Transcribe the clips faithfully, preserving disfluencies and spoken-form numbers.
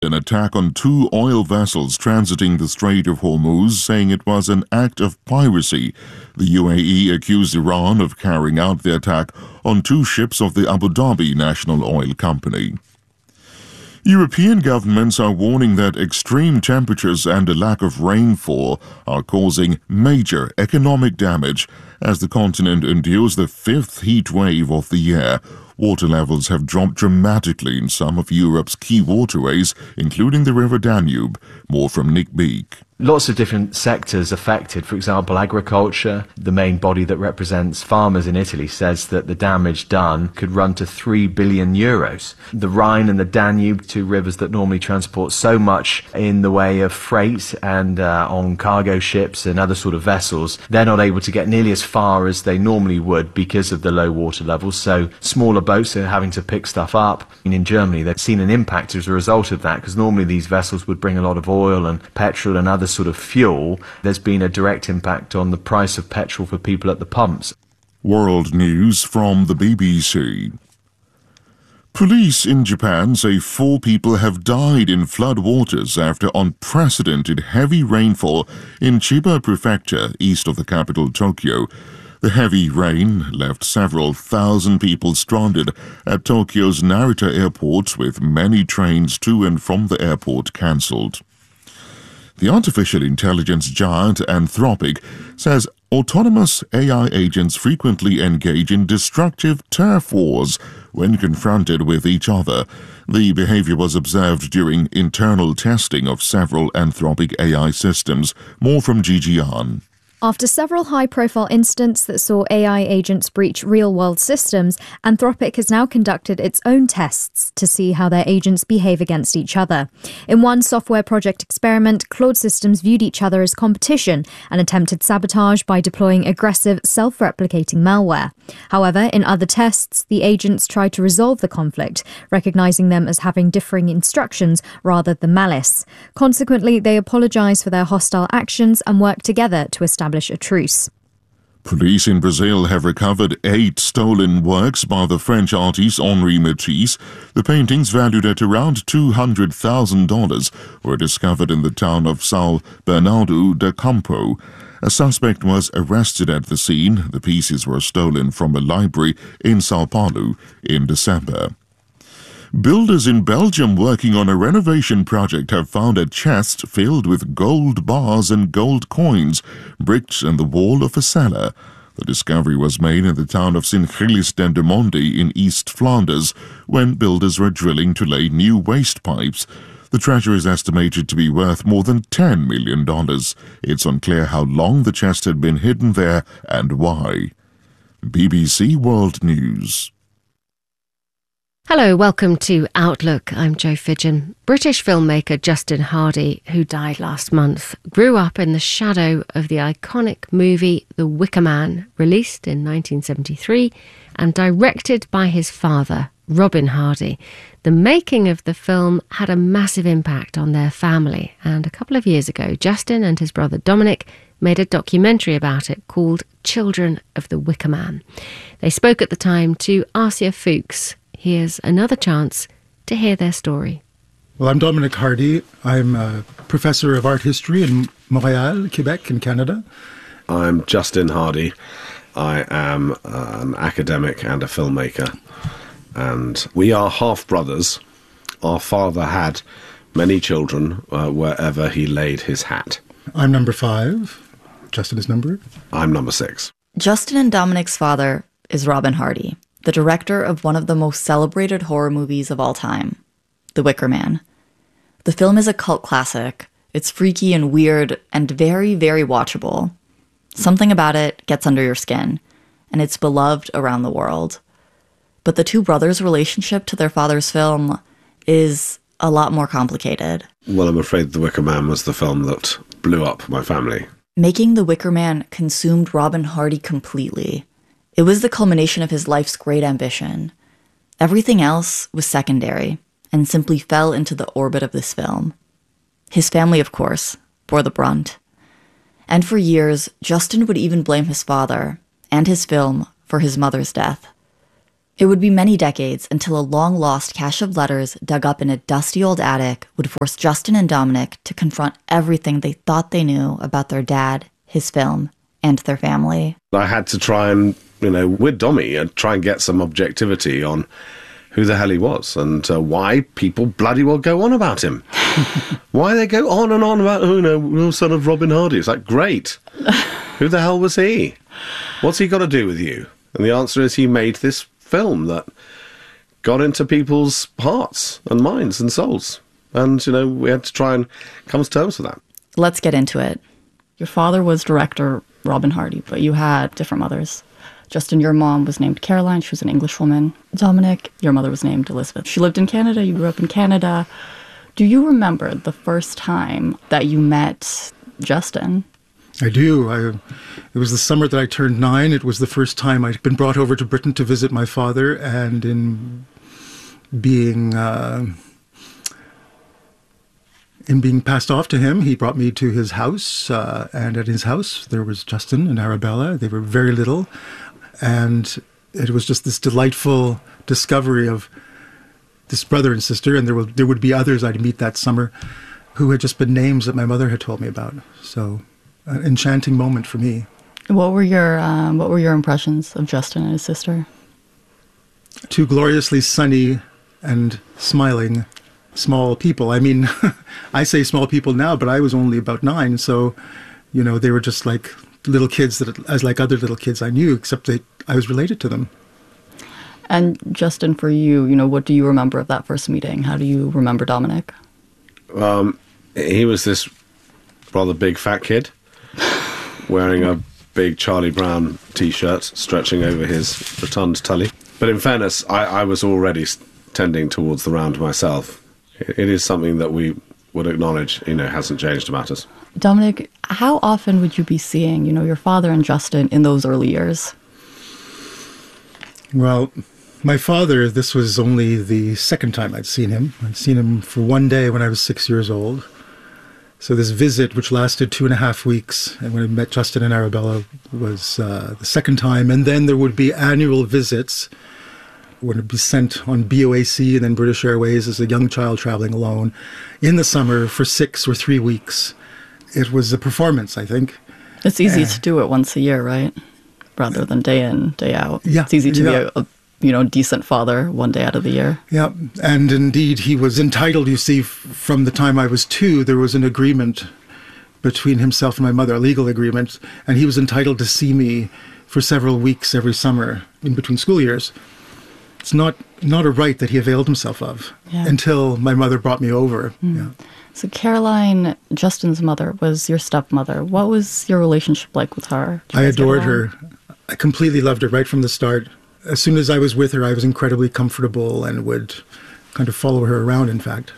an attack on two oil vessels transiting the Strait of Hormuz, saying it was an act of piracy. The U A E accused Iran of carrying out the attack on two ships of the Abu Dhabi National Oil Company. European governments are warning that extreme temperatures and a lack of rainfall are causing major economic damage as the continent endures the fifth heat wave of the year. Water levels have dropped dramatically in some of Europe's key waterways, including the River Danube. More from Nick Beak. Lots of different sectors affected. For example, agriculture, the main body that represents farmers in Italy, says that the damage done could run to three billion euros. The Rhine and the Danube, two rivers that normally transport so much in the way of freight and uh, on cargo ships and other sort of vessels, they're not able to get nearly as far as they normally would because of the low water levels. So smaller boats are having to pick stuff up. And in Germany, they've seen an impact as a result of that, because normally these vessels would bring a lot of oil and petrol and other sort of fuel. There's been a direct impact on the price of petrol for people at the pumps. World news from the B B C. Police in Japan say four people have died in flood waters after unprecedented heavy rainfall in Chiba Prefecture, east of the capital Tokyo. The heavy rain left several thousand people stranded at Tokyo's Narita Airport, with many trains to and from the airport cancelled. The artificial intelligence giant Anthropic says autonomous A I agents frequently engage in destructive turf wars when confronted with each other. The behavior was observed during internal testing of several Anthropic A I systems. More from Gigi An. After several high-profile incidents that saw A I agents breach real-world systems, Anthropic has now conducted its own tests to see how their agents behave against each other. In one software project experiment, Claude Systems viewed each other as competition and attempted sabotage by deploying aggressive, self-replicating malware. However, in other tests, the agents tried to resolve the conflict, recognizing them as having differing instructions rather than malice. Consequently, they apologized for their hostile actions and worked together to establish a truce. Police in Brazil have recovered eight stolen works by the French artist Henri Matisse. The paintings, valued at around two hundred thousand dollars, were discovered in the town of São Bernardo do Campo. A suspect was arrested at the scene. The pieces were stolen from a library in São Paulo in December. Builders in Belgium working on a renovation project have found a chest filled with gold bars and gold coins bricked in the wall of a cellar. The discovery was made in the town of Sint-Gilles-den-de-Monde in East Flanders when builders were drilling to lay new waste pipes. The treasure is estimated to be worth more than ten million dollars. It's unclear how long the chest had been hidden there and why. B B C World News. Hello, welcome to Outlook. I'm Jo Fidgen. British filmmaker Justin Hardy, who died last month, grew up in the shadow of the iconic movie The Wicker Man, released in nineteen seventy-three and directed by his father, Robin Hardy. The making of the film had a massive impact on their family, and a couple of years ago, Justin and his brother Dominic made a documentary about it called Children of the Wicker Man. They spoke at the time to Arcia Fuchs. Here's another chance to hear their story. Well, I'm Dominic Hardy. I'm a professor of art history in Montreal, Quebec, in Canada. I'm Justin Hardy. I am uh, an academic and a filmmaker. And we are half brothers. Our father had many children uh, wherever he laid his hat. I'm number five. Justin is number? I'm number six. Justin and Dominic's father is Robin Hardy, the director of one of the most celebrated horror movies of all time, The Wicker Man. The film is a cult classic. It's freaky and weird and very, very watchable. Something about it gets under your skin, and it's beloved around the world. But the two brothers' relationship to their father's film is a lot more complicated. Well, I'm afraid The Wicker Man was the film that blew up my family. Making The Wicker Man consumed Robin Hardy completely. It was the culmination of his life's great ambition. Everything else was secondary and simply fell into the orbit of this film. His family, of course, bore the brunt. And for years, Justin would even blame his father and his film for his mother's death. It would be many decades until a long-lost cache of letters dug up in a dusty old attic would force Justin and Dominic to confront everything they thought they knew about their dad, his film, and their family. I had to try and, you know, with Dommy, and try and get some objectivity on who the hell he was and uh, why people bloody well go on about him. Why they go on and on about, oh, no, no, son of Robin Hardy. It's like, great. Who the hell was he? What's he got to do with you? And the answer is he made this film that got into people's hearts and minds and souls. And, you know, we had to try and come to terms with that. Let's get into it. Your father was director Robin Hardy, but you had different mothers. Justin, your mom was named Caroline. She was an English woman. Dominic, your mother was named Elizabeth. She lived in Canada. You grew up in Canada. Do you remember the first time that you met Justin? I do. I, it was the summer that I turned nine. It was the first time I'd been brought over to Britain to visit my father, and in being uh, in being passed off to him, he brought me to his house, uh, and at his house there was Justin and Arabella. They were very little, and it was just this delightful discovery of this brother and sister, and there will there would be others I'd meet that summer who had just been names that my mother had told me about. So, an enchanting moment for me. What were your um, what were your impressions of Justin and his sister? Two gloriously sunny and smiling small people. I mean, I say small people now, but I was only about nine, so you know they were just like little kids that, as like other little kids I knew, except they I was related to them. And Justin, for you, you know, what do you remember of that first meeting? How do you remember Dominic? Um, he was this rather big fat kid, wearing a big Charlie Brown T-shirt stretching over his rotund tully. But in fairness, I, I was already tending towards the round myself. It, it is something that we would acknowledge, you know, hasn't changed about us. Dominic, how often would you be seeing, you know, your father and Justin in those early years? Well, my father, this was only the second time I'd seen him. I'd seen him for one day when I was six years old. So this visit, which lasted two and a half weeks, and when I met Justin and Arabella, was uh, the second time. And then there would be annual visits when it would be sent on B O A C and then British Airways as a young child traveling alone in the summer for six or three weeks. It was a performance, I think. It's easy uh, to do it once a year, right? Rather than day in, day out. Yeah, it's easy to yeah. be a, a you know, decent father one day out of the year. Yeah, and indeed he was entitled, you see, f- from the time I was two, there was an agreement between himself and my mother, a legal agreement, and he was entitled to see me for several weeks every summer in between school years. It's not not a right that he availed himself of Yeah. until my mother brought me over. Mm. Yeah. So Caroline, Justin's mother, was your stepmother. What was your relationship like with her? Did you I guys get adored along? her. I completely loved her right from the start. As soon as I was with her, I was incredibly comfortable and would kind of follow her around, in fact.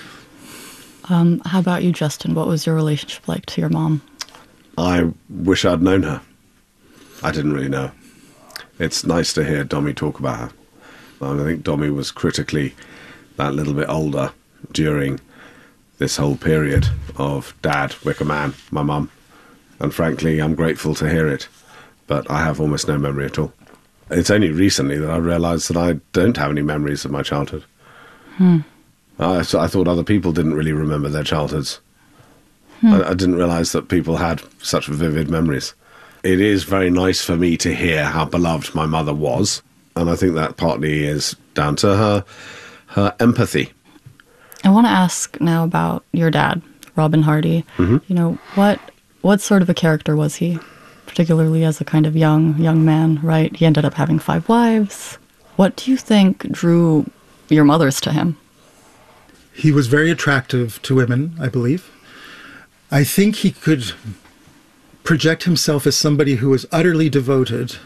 Um, how about you, Justin? What was your relationship like to your mom? I wish I'd known her. I didn't really know. It's nice to hear Dommy talk about her. And I think Dommy was critically that little bit older during this whole period of Dad, Wicker Man, my mum. And frankly, I'm grateful to hear it. But I have almost no memory at all. It's only recently that I realised that I don't have any memories of my childhood. Hmm. I, so I thought other people didn't really remember their childhoods. Hmm. I, I didn't realise that people had such vivid memories. It is very nice for me to hear how beloved my mother was, and I think that partly is down to her her empathy. I want to ask now about your dad, Robin Hardy. Mm-hmm. You know, what what sort of a character was he? Particularly as a kind of young young man, right? He ended up having five wives. What do you think drew your mothers to him? He was very attractive to women, I believe. I think he could project himself as somebody who was utterly devoted,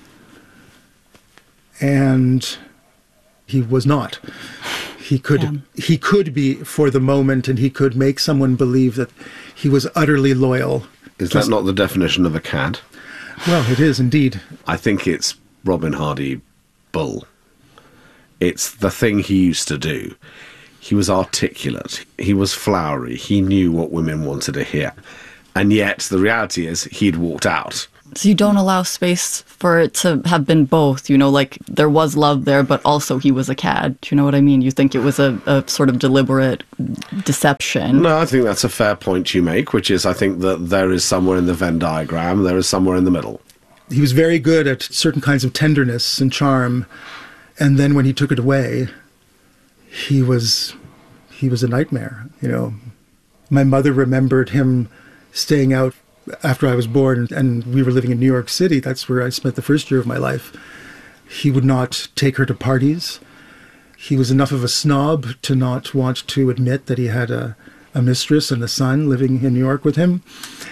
and he was not. He could Yeah. he could be for the moment, and he could make someone believe that he was utterly loyal. Is that not the definition of a cad? Well, it is indeed. I think it's Robin Hardy bull. It's the thing he used to do. He was articulate. He was flowery. He knew what women wanted to hear. And yet, the reality is, he'd walked out So you don't allow space for it to have been both, you know, like there was love there, but also he was a cad. Do you know what I mean? You think it was a, a sort of deliberate deception? No, I think that's a fair point you make, which is I think that there is somewhere in the Venn diagram, there is somewhere in the middle. He was very good at certain kinds of tenderness and charm, and then when he took it away, he was he was a nightmare, you know. My mother remembered him staying out after I was born, and we were living in New York City. That's where I spent the first year of my life. He would not take her to parties. He was enough of a snob to not want to admit that he had a, a mistress and a son living in New York with him.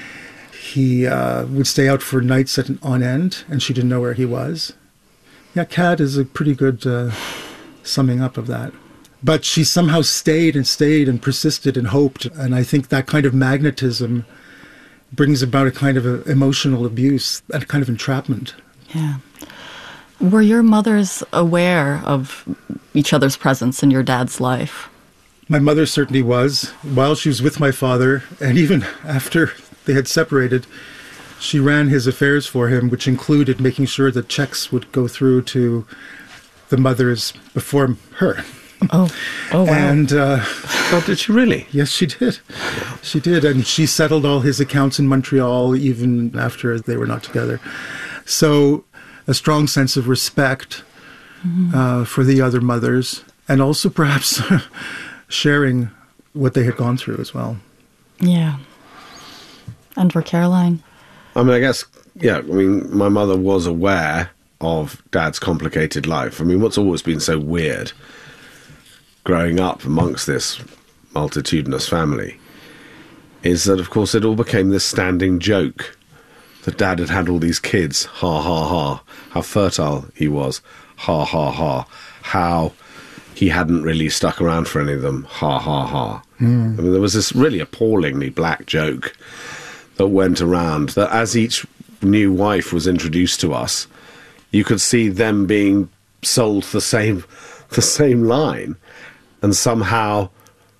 He uh, would stay out for nights at an, on end, and she didn't know where he was. Yeah, cad is a pretty good uh, summing up of that. But she somehow stayed and stayed and persisted and hoped, and I think that kind of magnetism brings about a kind of a emotional abuse, a kind of entrapment. Yeah. Were your mothers aware of each other's presence in your dad's life? My mother certainly was. While she was with my father, and even after they had separated, she ran his affairs for him, which included making sure that checks would go through to the mothers before her. Oh, oh wow. And uh, Oh, did she really? yes, she did. She did. And she settled all his accounts in Montreal even after they were not together. So a strong sense of respect mm-hmm. uh, for the other mothers, and also perhaps sharing what they had gone through as well. Yeah. And for Caroline? I mean, I guess, yeah, I mean, my mother was aware of Dad's complicated life. I mean, what's always been so weird growing up amongst this multitudinous family is that, of course, it all became this standing joke that Dad had had all these kids, ha, ha, ha, how fertile he was, ha, ha, ha, how he hadn't really stuck around for any of them, ha, ha, ha. Mm. I mean, there was this really appallingly black joke that went around that as each new wife was introduced to us, you could see them being sold the same, the same line. And somehow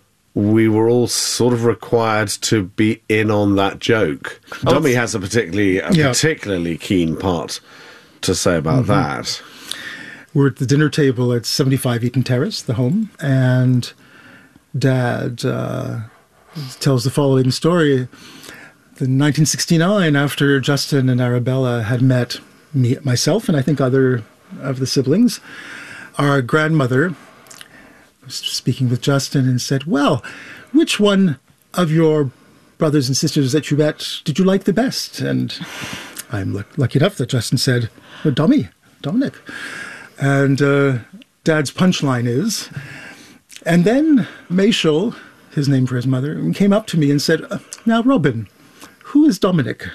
we were all sort of required to be in on that joke. Oh. Tommy has a particularly a yeah. particularly keen part to say about mm-hmm. that. We're at the dinner table at seventy-five Eaton Terrace, the home, and Dad uh, tells the following story. In nineteen sixty-nine, after Justin and Arabella had met me, myself, and I think other of the siblings, our grandmother speaking with Justin and said, well, which one of your brothers and sisters that you met did you like the best? And I'm l- lucky enough that Justin said, well, Dommy, Dominic. And uh, Dad's punchline is, and then Machel, his name for his mother, came up to me and said, now, Robin, who is Dominic?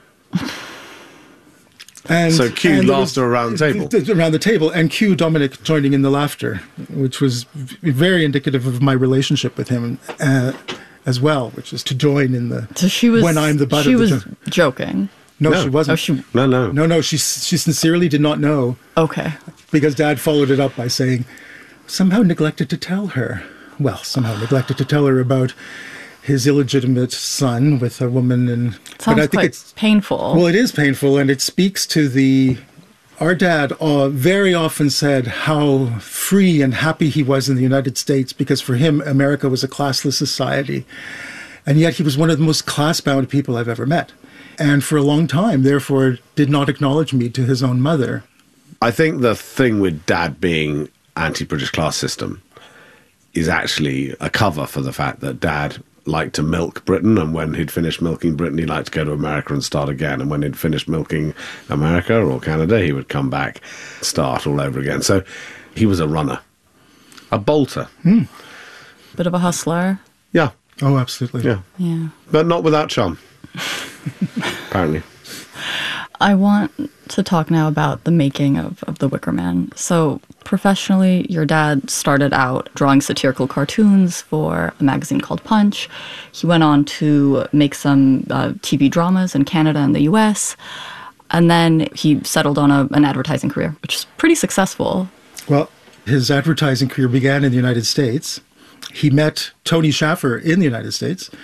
And, so cue laughter around the table. Around the table, and cue Dominic joining in the laughter, which was very indicative of my relationship with him uh, as well, which is to join in the... So she was... When I'm the butt she of the was jo- joking. No, no, she wasn't. Oh, she... No, no. No, no, she, she sincerely did not know. Okay. Because Dad followed it up by saying, somehow neglected to tell her. Well, somehow neglected to tell her about his illegitimate son with a woman. And it sounds but I think quite it's painful. Well, it is painful, and it speaks to the... Our dad uh, very often said how free and happy he was in the United States, because for him, America was a classless society. And yet he was one of the most class-bound people I've ever met. And for a long time, therefore, did not acknowledge me to his own mother. I think the thing with Dad being anti-British class system is actually a cover for the fact that Dad liked to milk Britain, and when he'd finished milking Britain, he liked to go to America and start again. And when he'd finished milking America or Canada, he would come back, start all over again. So he was a runner, a bolter. Mm. Bit of a hustler. Yeah. Oh, absolutely. Yeah. Yeah. But not without charm, apparently. I want to talk now about the making of, of The Wicker Man. So professionally, your dad started out drawing satirical cartoons for a magazine called Punch. He went on to make some uh, T V dramas in Canada and the U S. And then he settled on a, an advertising career, which is pretty successful. Well, his advertising career began in the United States. He met Tony Schaffer in the United States.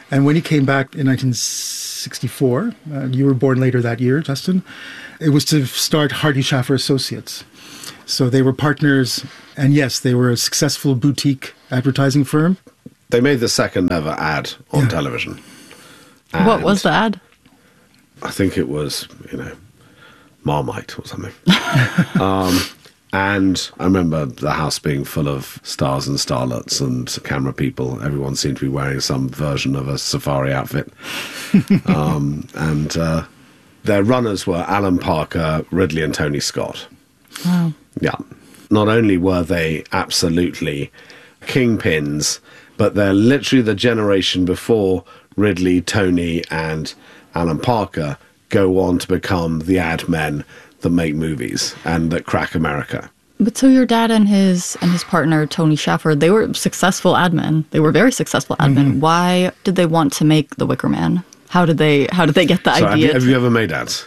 And when he came back in nineteen sixty-four, uh, you were born later that year, Justin, it was to start Hardy Schaffer Associates. So they were partners, and yes, they were a successful boutique advertising firm. They made the second ever ad on Yeah. television. What And was the ad? I think it was, you know, Marmite or something. um, and I remember the house being full of stars and starlets and camera people. Everyone seemed to be wearing some version of a safari outfit. um, and uh, their runners were Alan Parker, Ridley and Tony Scott. Wow. Yeah. Not only were they absolutely kingpins, but they're literally the generation before Ridley, Tony and Alan Parker go on to become the ad men that make movies and that crack America. But so your dad and his and his partner, Tony Schaffer, they were successful ad men. They were very successful ad men. Mm-hmm. Why did they want to make The Wicker Man? How did they How did they get the So have idea? you, have to- you ever made ads?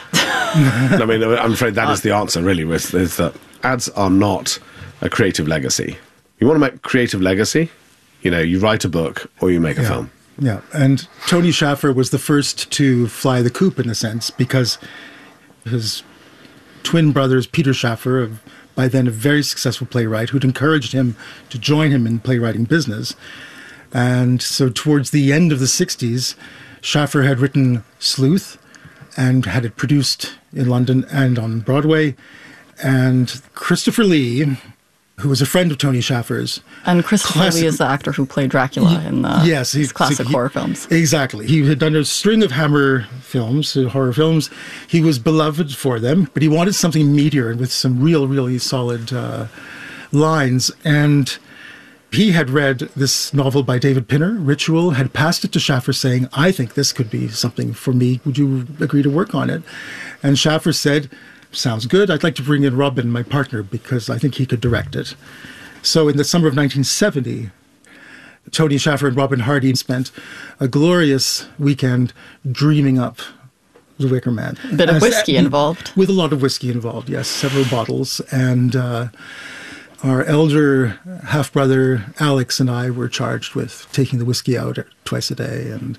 I mean, I'm afraid that is the answer, really, is, is that ads are not a creative legacy. You want to make creative legacy? You know, you write a book or you make a Yeah. film. Yeah, and Tony Schaffer was the first to fly the coop in a sense because his twin brothers, Peter Schaffer, by then a very successful playwright, who'd encouraged him to join him in playwriting business. And so towards the end of the sixties, Schaffer had written Sleuth and had it produced in London and on Broadway. And Christopher Lee, who was a friend of Tony Schaffer's. and Christopher classic- Lee is the actor who played Dracula in the yes, his classic he- horror films. Exactly. He had done a string of Hammer films, uh, horror films. He was beloved for them, but he wanted something meatier and with some real, really solid uh, lines. And he had read this novel by David Pinner, Ritual, had passed it to Schaffer saying, I think this could be something for me. Would you agree to work on it? And Schaffer said, sounds good. I'd like to bring in Robin, my partner, because I think he could direct it. So in the summer of nineteen seventy, Tony Schaffer and Robin Hardy spent a glorious weekend dreaming up The Wicker Man. A bit of As- whiskey involved. With a lot of whiskey involved, yes, several bottles. And uh, our elder half-brother Alex and I were charged with taking the whiskey out twice a day. And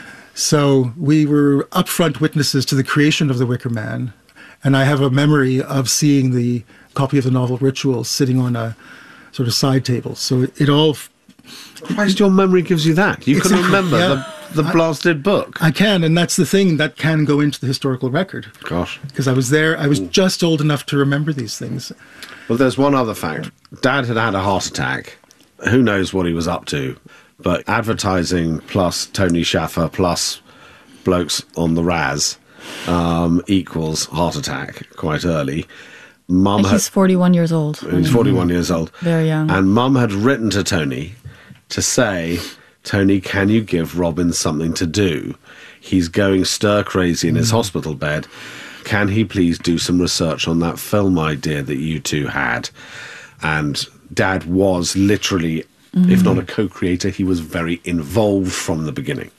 so we were upfront witnesses to the creation of The Wicker Man. And I have a memory of seeing the copy of the novel Ritual sitting on a sort of side table. So it, it all... Christ, your memory gives you that. You can Exactly, remember yeah. the, the blasted book. I can, and that's the thing that can go into the historical record. Gosh. Because I was there, I was just old enough to remember these things. Well, there's one other fact. Dad had had a heart attack. Who knows what he was up to? But advertising plus Tony Schaffer plus blokes on the Raz um, equals heart attack quite early. Mum And had, he's forty-one years old. he's forty-one years old. Very young. And Mum had written to Tony to say, Tony, can you give Robin something to do? He's going stir crazy in his hospital bed. Can he please do some research on that film idea that you two had? And Dad was literally, if not a co-creator, he was very involved from the beginning.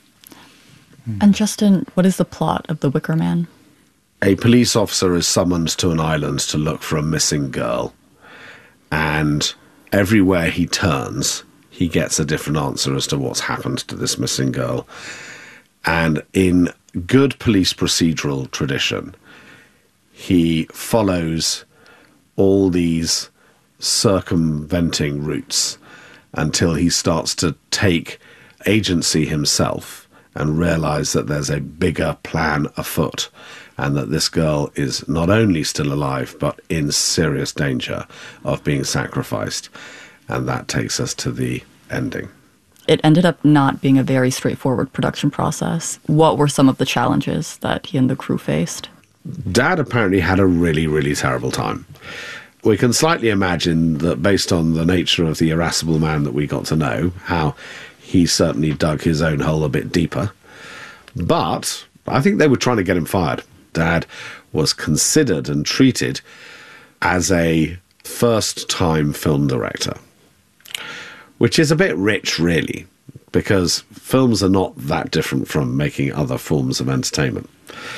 And Justin, what is the plot of The Wicker Man? A police officer is summoned to an island to look for a missing girl. And everywhere he turns, he gets a different answer as to what's happened to this missing girl. And in good police procedural tradition, he follows all these circumventing routes until he starts to take agency himself and realize that there's a bigger plan afoot and that this girl is not only still alive but in serious danger of being sacrificed. And that takes us to the ending. It ended up not being a very straightforward production process. What were some of the challenges that he and the crew faced? Dad apparently had a really, really terrible time. We can slightly imagine that based on the nature of the irascible man that we got to know, how he certainly dug his own hole a bit deeper. But I think they were trying to get him fired. Dad was considered and treated as a first-time film director, which is a bit rich, really, because films are not that different from making other forms of entertainment.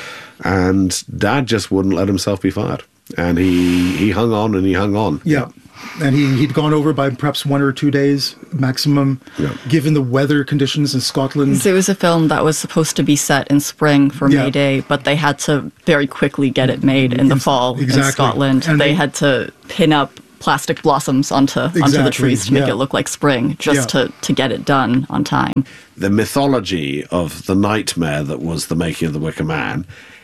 And Dad just wouldn't let himself be fired. And he, he hung on and he hung on. Yeah. And he, he'd gone over by perhaps one or two days maximum, Yeah. given the weather conditions in Scotland. It was a film that was supposed to be set in spring for Yeah. May Day, but they had to very quickly get it made in the Ex- fall exactly. in Scotland. And they they- had to pin up plastic blossoms onto onto the Exactly, trees to make yeah. it look like spring, just Yeah. to, to get it done on time. The mythology of the nightmare that was the making of The Wicker Man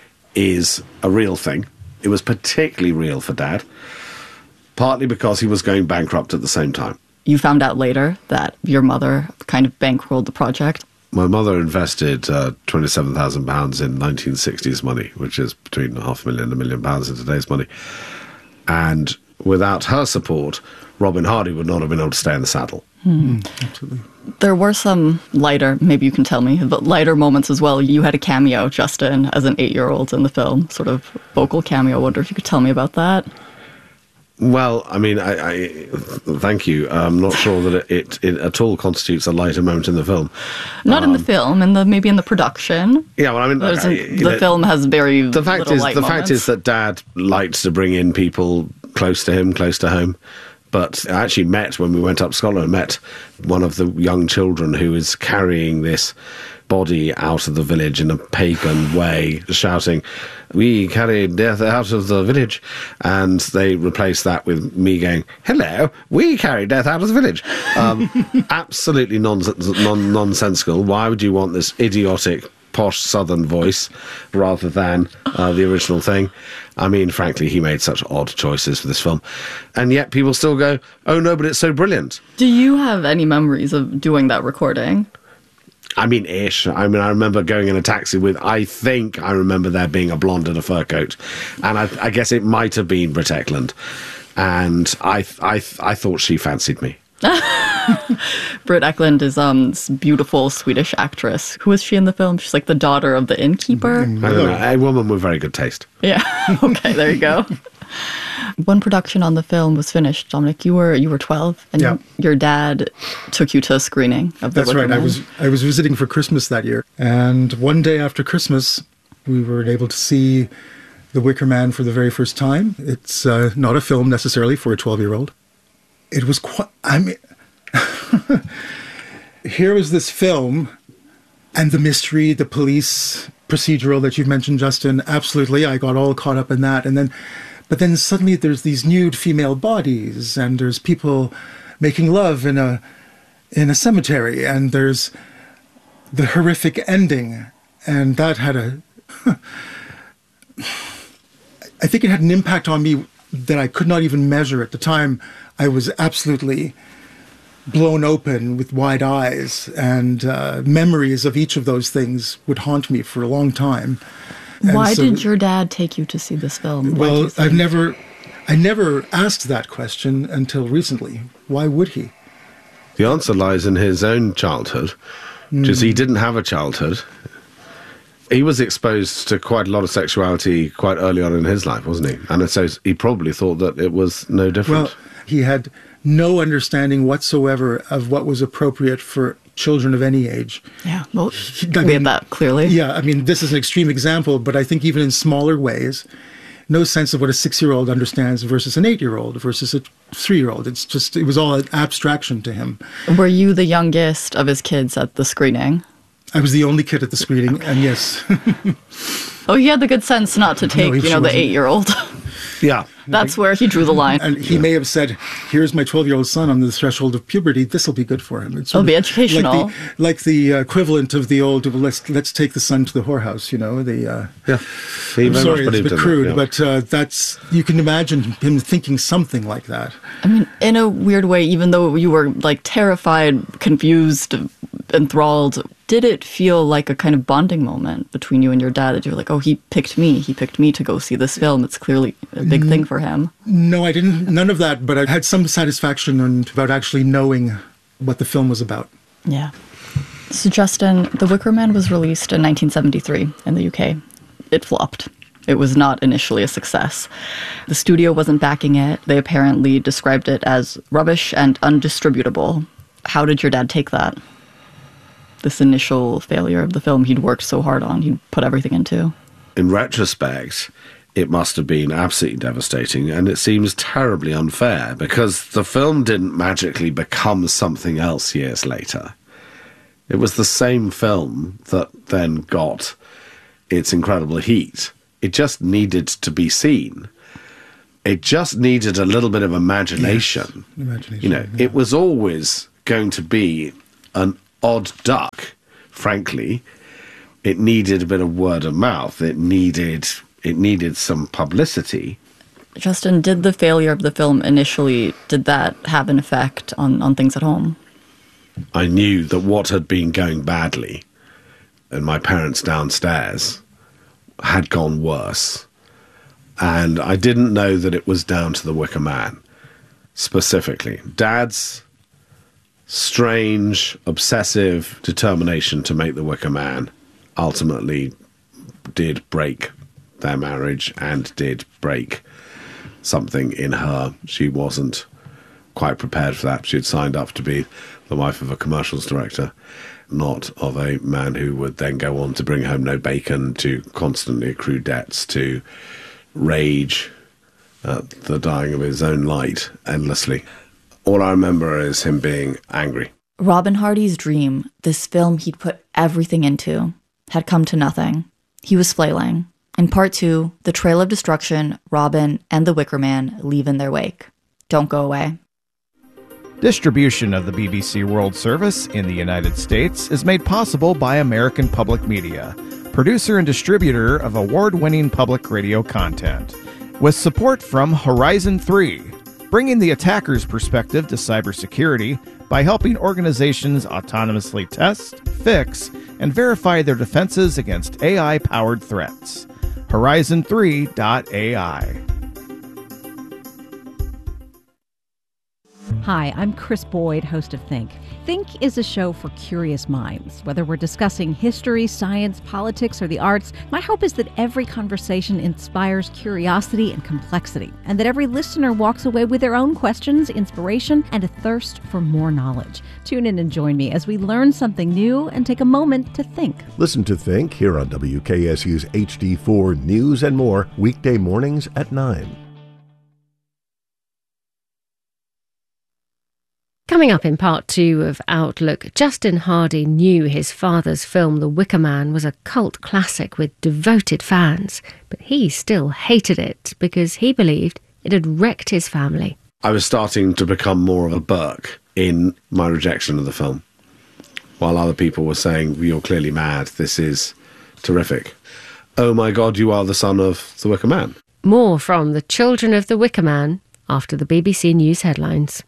is a real thing. It was particularly real for Dad, partly because he was going bankrupt at the same time. You found out later that your mother kind of bankrolled the project. My mother invested uh, twenty-seven thousand pounds in nineteen sixties money, which is between half a million and a million pounds in today's money. And without her support, Robin Hardy would not have been able to stay in the saddle. Mm, absolutely. There were some lighter, maybe you can tell me, but lighter moments as well. You had a cameo, Justin, as an eight-year-old in the film, sort of vocal cameo. I wonder if you could tell me about that. Well, I mean, I, I thank you. I'm not sure that it, it, it at all constitutes a lighter moment in the film. Not Um, in the film, in the maybe in the production. Yeah, well, I mean, There's I- a- you the know, film has very the fact little is light the moments. fact is that Dad liked to bring in people close to him, close to home. But I actually met, when we went up to Scotland, met one of the young children who is carrying this body out of the village in a pagan way, shouting, "We carry death out of the village." And they replaced that with me going, "Hello, we carry death out of the village." Um, absolutely nonsense, non- nonsensical. Why would you want this idiotic, posh southern voice rather than uh, the original thing? I mean, frankly, he made such odd choices for this film. And yet people still go, "Oh no, but it's so brilliant." Do you have any memories of doing that recording? I mean, ish. I mean, I remember going in a taxi with, I think I remember there being a blonde in a fur coat. And I, I guess it might have been Britt Ekland. And I, I, I thought she fancied me. Britt Ekland is um this beautiful Swedish actress. Who is she in the film? She's like the daughter of the innkeeper. I don't know, a woman with very good taste. Yeah. Okay, there you go. When production on the film was finished, Dominic, you were you were twelve, and Yeah. your dad took you to a screening of the That's Wicker right. I Man. was I was visiting for Christmas that year, and one day after Christmas, we were able to see The Wicker Man for the very first time. It's uh, not a film necessarily for a twelve-year-old. It was quite. I mean, here was this film, and the mystery, the police procedural that you've mentioned, Justin. Absolutely, I got all caught up in that, and then, but then suddenly there's these nude female bodies, and there's people making love in a in a cemetery, and there's the horrific ending, and that had a. I think it had an impact on me that I could not even measure at the time. I was absolutely blown open with wide eyes, and uh, memories of each of those things would haunt me for a long time. And Why so- did your dad take you to see this film? Why do you Well, think? I've never, I never asked that question until recently. Why would he? The answer lies in his own childhood, because Hmm. he didn't have a childhood. He was exposed to quite a lot of sexuality quite early on in his life, wasn't he? And so he probably thought that it was no different. Well, he had no understanding whatsoever of what was appropriate for children of any age. Yeah, well, I we mean, had that clearly. Yeah, I mean, this is an extreme example, but I think even in smaller ways, no sense of what a six-year-old understands versus an eight-year-old versus a three-year-old. It's just, it was all an abstraction to him. Were you the youngest of his kids at the screening? I was the only kid at the screening, and yes. Oh, he had the good sense not to take, he you know, sure the wasn't. eight-year-old. yeah. That's where he drew the line. And he may have said, here's my twelve-year-old son on the threshold of puberty. This will be good for him. It's It'll sort be of educational. Like the, like the equivalent of the old, let's let's take the son to the whorehouse, you know. The uh, Yeah. He I'm very sorry, much it's a believed bit in that, crude, yeah. but uh, that's, you can imagine him thinking something like that. I mean, in a weird way, even though you were like terrified, confused, enthralled, did it feel like a kind of bonding moment between you and your dad that you're like, oh, he picked me. He picked me to go see this film. It's clearly a big Mm-hmm. thing for him. No, I didn't, none of that, but I had some satisfaction in, about actually knowing what the film was about. Yeah. So, Justin, The Wicker Man was released in nineteen seventy-three in the U K. It flopped. It was not initially a success. The studio wasn't backing it. They apparently described it as rubbish and undistributable. How did your dad take that? This initial failure of the film he'd worked so hard on, he'd put everything into. In retrospect, it must have been absolutely devastating, and it seems terribly unfair because the film didn't magically become something else years later. It was the same film that then got its incredible heat. It just needed to be seen. It just needed a little bit of imagination. Yes, imagination you know, yeah. It was always going to be an odd duck, frankly. It needed a bit of word of mouth. It needed it needed some publicity. Justin, did the failure of the film initially, did that have an effect on, on things at home? I knew that what had been going badly and my parents downstairs had gone worse. And I didn't know that it was down to the Wicker Man, specifically. Dad's strange, obsessive determination to make the Wicker Man ultimately did break their marriage and did break something in her. She wasn't quite prepared for that. She had signed up to be the wife of a commercials director, not of a man who would then go on to bring home no bacon, to constantly accrue debts, to rage at the dying of his own light endlessly. All I remember is him being angry. Robin Hardy's dream, this film he'd put everything into, had come to nothing. He was flailing. In part two, the trail of destruction Robin and the Wicker Man leave in their wake. Don't go away. Distribution of the B B C World Service in the United States is made possible by American Public Media, producer and distributor of award-winning public radio content, with support from Horizon three, bringing the attacker's perspective to cybersecurity by helping organizations autonomously test, fix, and verify their defenses against A I-powered threats. Horizon three dot A I. Hi, I'm Chris Boyd, host of Think. Think is a show for curious minds. Whether we're discussing history, science, politics, or the arts, my hope is that every conversation inspires curiosity and complexity, and that every listener walks away with their own questions, inspiration, and a thirst for more knowledge. Tune in and join me as we learn something new and take a moment to think. Listen to Think here on W K S U's H D four News and More, weekday mornings at nine. Coming up in part two of Outlook, Justin Hardy knew his father's film The Wicker Man was a cult classic with devoted fans, but he still hated it because he believed it had wrecked his family. I was starting to become more of a Burke in my rejection of the film, while other people were saying, you're clearly mad, this is terrific. Oh my God, you are the son of The Wicker Man. More from the children of The Wicker Man after the B B C News headlines.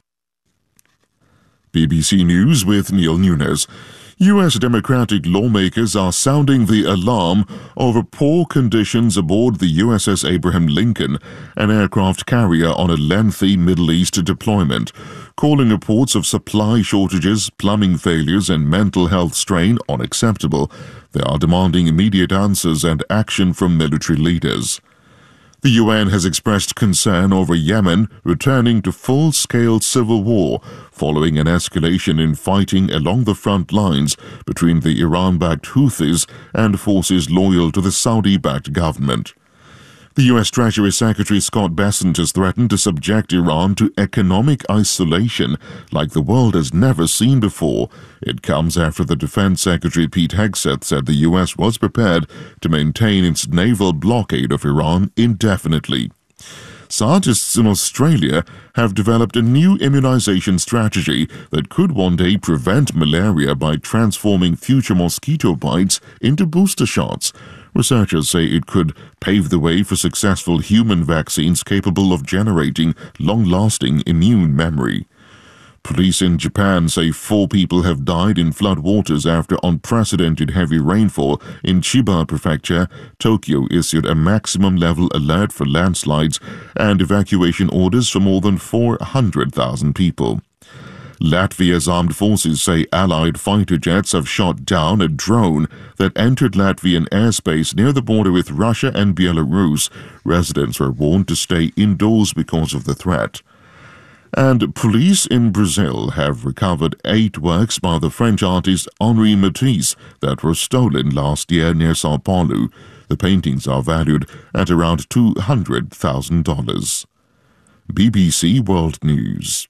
B B C News with Neil Nunes. U S Democratic lawmakers are sounding the alarm over poor conditions aboard the U S S Abraham Lincoln, an aircraft carrier on a lengthy Middle East deployment, calling reports of supply shortages, plumbing failures, and mental health strain unacceptable. They are demanding immediate answers and action from military leaders. The U N has expressed concern over Yemen returning to full-scale civil war following an escalation in fighting along the front lines between the Iran-backed Houthis and forces loyal to the Saudi-backed government. The U S Treasury Secretary Scott Bessent has threatened to subject Iran to economic isolation like the world has never seen before. It comes after the Defense Secretary Pete Hegseth said the U S was prepared to maintain its naval blockade of Iran indefinitely. Scientists in Australia have developed a new immunization strategy that could one day prevent malaria by transforming future mosquito bites into booster shots. Researchers say it could pave the way for successful human vaccines capable of generating long-lasting immune memory. Police in Japan say four people have died in floodwaters after unprecedented heavy rainfall in Chiba Prefecture. Tokyo issued a maximum level alert for landslides and evacuation orders for more than four hundred thousand people. Latvia's armed forces say Allied fighter jets have shot down a drone that entered Latvian airspace near the border with Russia and Belarus. Residents were warned to stay indoors because of the threat. And police in Brazil have recovered eight works by the French artist Henri Matisse that were stolen last year near Sao Paulo. The paintings are valued at around two hundred thousand dollars. B B C World News.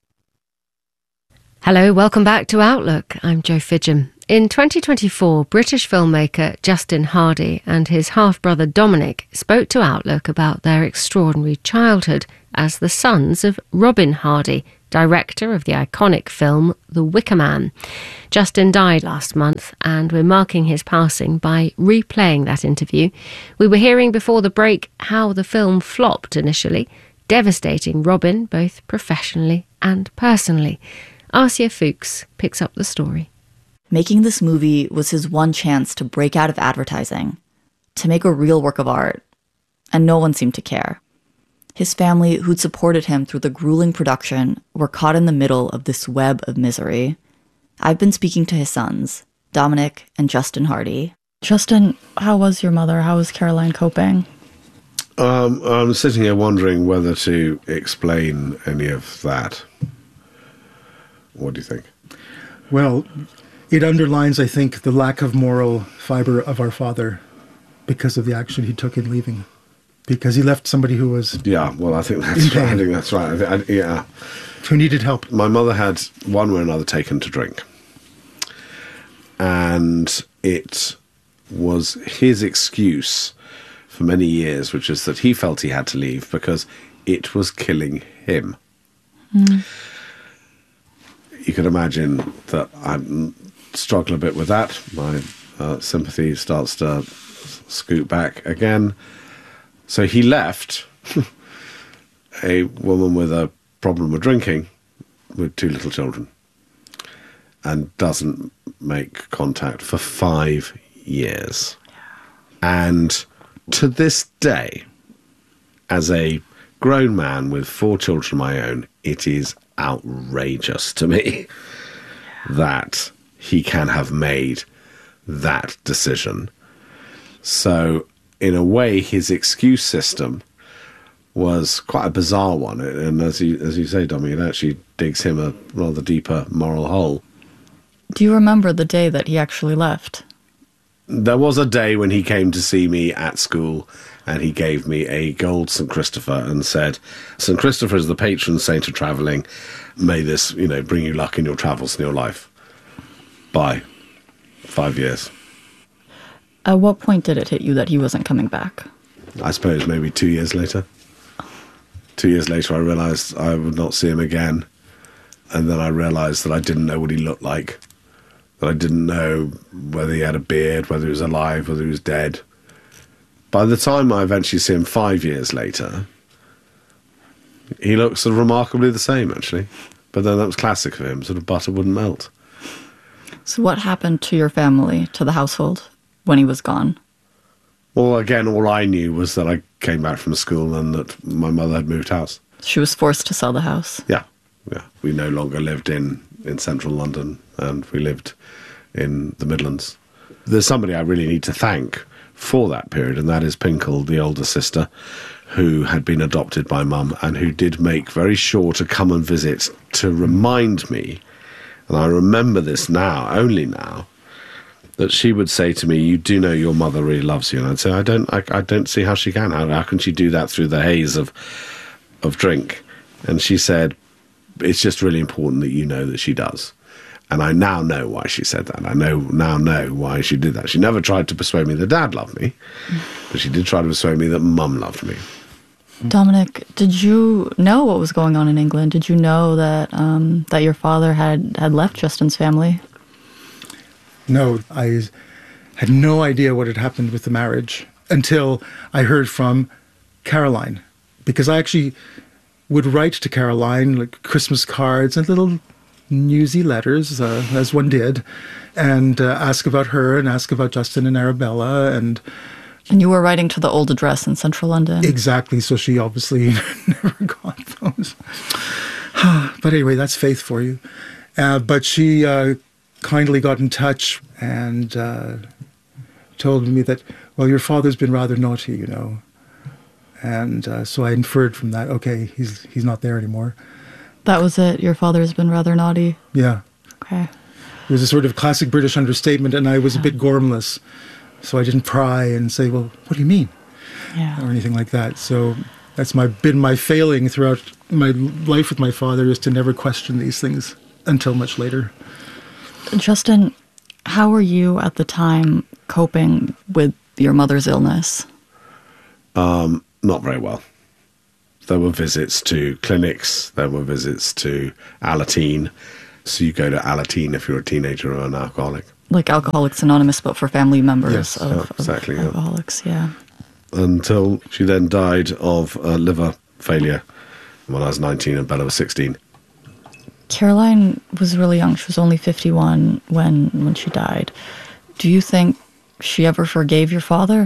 Hello, welcome back to Outlook. I'm Jo Fidgen. In twenty twenty-four, British filmmaker Justin Hardy and his half-brother Dominic spoke to Outlook about their extraordinary childhood as the sons of Robin Hardy, director of the iconic film The Wicker Man. Justin died last month, and we're marking his passing by replaying that interview. We were hearing before the break how the film flopped initially, devastating Robin both professionally and personally. Arcia Fuchs picks up the story. Making this movie was his one chance to break out of advertising, to make a real work of art, and no one seemed to care. His family, who'd supported him through the grueling production, were caught in the middle of this web of misery. I've been speaking to his sons, Dominic and Justin Hardy. Justin, how was your mother? How was Caroline coping? Um, I'm sitting here wondering whether to explain any of that. What do you think? Well, it underlines, I think, the lack of moral fiber of our father because of the action he took in leaving. Because he left somebody who was... Yeah, well, I think that's right. I think that's right. I th- I, yeah. Who needed help. My mother had, one way or another, taken to drink. And it was his excuse for many years, which is that he felt he had to leave because it was killing him. Mm. You can imagine that I struggle a bit with that. My uh, sympathy starts to scoot back again. So he left a woman with a problem with drinking with two little children and doesn't make contact for five years. And to this day, as a grown man with four children of my own, it is outrageous to me that he can have made that decision. So, in a way, his excuse system was quite a bizarre one. And as you, as you say, Dominic, it actually digs him a rather deeper moral hole. Do you remember the day that he actually left? There was a day when he came to see me at school and he gave me a gold Saint Christopher and said, Saint Christopher is the patron saint of travelling. May this, you know, bring you luck in your travels in your life. Bye. Five years. At what point did it hit you that he wasn't coming back? I suppose maybe two years later. Two years later I realised I would not see him again. And then I realised that I didn't know what he looked like. That I didn't know whether he had a beard, whether he was alive, whether he was dead. By the time I eventually see him five years later, he looks sort of remarkably the same, actually. But then that was classic for him, sort of butter wouldn't melt. So what happened to your family, to the household, when he was gone? Well, again, all I knew was that I came back from school and that my mother had moved house. She was forced to sell the house? Yeah, yeah. We no longer lived in, in central London and we lived in the Midlands. There's somebody I really need to thank for that period, and that is Pinkle, the older sister, who had been adopted by Mum and who did make very sure to come and visit to remind me, and I remember this now, only now, that she would say to me, you do know your mother really loves you. And I'd say, I don't I, I don't see how she can. How, how can she do that through the haze of of drink? And she said, it's just really important that you know that she does. And I now know why she said that. I know now know why she did that. She never tried to persuade me that Dad loved me, but she did try to persuade me that Mum loved me. Dominic, did you know what was going on in England? Did you know that um, that your father had, had left Justin's family? No, I had no idea what had happened with the marriage until I heard from Caroline, because I actually would write to Caroline like Christmas cards and little newsy letters, uh, as one did, and uh, ask about her and ask about Justin and Arabella. And and you were writing to the old address in central London. Exactly, so she obviously never got those. But anyway, that's faith for you. Uh, but she uh, kindly got in touch and uh, told me that, well, your father's been rather naughty, you know. And uh, so I inferred from that, okay, he's he's not there anymore. That was it? Your father's been rather naughty? Yeah. Okay. It was a sort of classic British understatement, and I was a bit gormless So I didn't pry and say, well, what do you mean? Yeah. Or anything like that. So that's my been my failing throughout my life with my father, is to never question these things until much later. Justin, how were you at the time coping with your mother's illness? Um, not very well. There were visits to clinics. There were visits to Alateen. So you go to Alateen if you're a teenager or an alcoholic. Like Alcoholics Anonymous, but for family members Yes, of, yeah, exactly, of yeah. alcoholics, yeah. Until she then died of uh, liver failure when I was nineteen and Bella was sixteen. Caroline was really young. She was only fifty-one when, when she died. Do you think she ever forgave your father?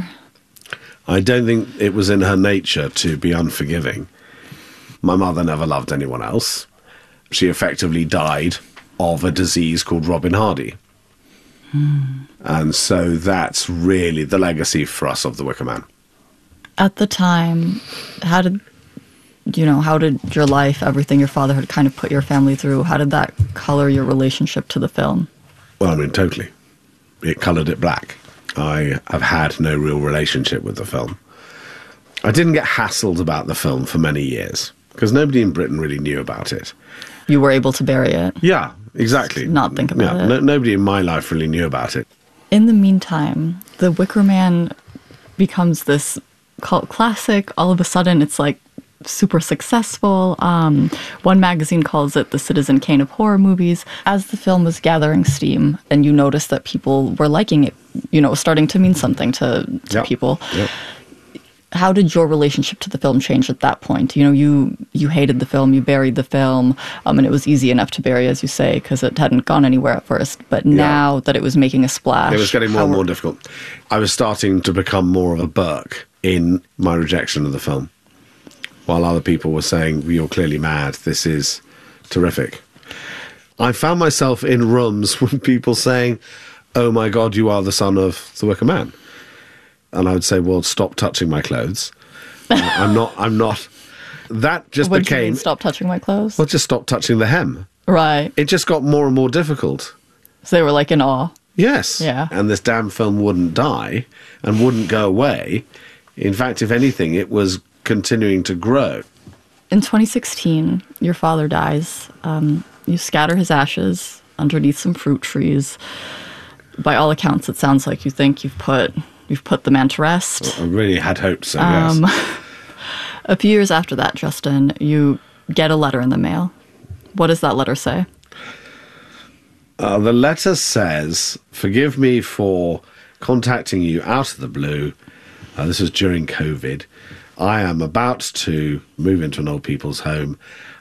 I don't think it was in her nature to be unforgiving. My mother never loved anyone else. She effectively died of a disease called Robin Hardy. Hmm. And so that's really the legacy for us of The Wicker Man. At the time, how did, you know, how did your life, everything your father had kind of put your family through, how did that color your relationship to the film? Well, I mean, totally. It coloured it black. I have had no real relationship with the film. I didn't get hassled about the film for many years, because nobody in Britain really knew about it. You were able to bury it. Yeah, exactly. Not think about yeah, it. No, nobody in my life really knew about it. In the meantime, The Wicker Man becomes this cult classic. All of a sudden, it's like super successful. Um, one magazine calls it the Citizen Kane of horror movies. As the film was gathering steam and you noticed that people were liking it, you know, it was starting to mean something to, to Yep. people. Yep. How did your relationship to the film change at that point? You know, you you hated the film, you buried the film, um, and it was easy enough to bury, as you say, because it hadn't gone anywhere at first. But now that it was making a splash... It was getting more how and were- more difficult. I was starting to become more of a Burke in my rejection of the film, while other people were saying, you're clearly mad, this is terrific. I found myself in rooms with people saying, oh my God, you are the son of the Wicker Man. And I would say, well, stop touching my clothes. Uh, I'm not, I'm not. That just What do you became... mean, stop touching my clothes? Well, just stop touching the hem. Right. It just got more and more difficult. So they were like in awe. Yes. Yeah. And this damn film wouldn't die and wouldn't go away. In fact, if anything, it was continuing to grow. In twenty sixteen, your father dies. Um, you scatter his ashes underneath some fruit trees. By all accounts, it sounds like you think you've put you've put the man to rest. I really had hoped so, Um, yes. A few years after that, Justin, you get a letter in the mail. What does that letter say? Uh, the letter says, forgive me for contacting you out of the blue. Uh, this was during COVID. I am about to move into an old people's home.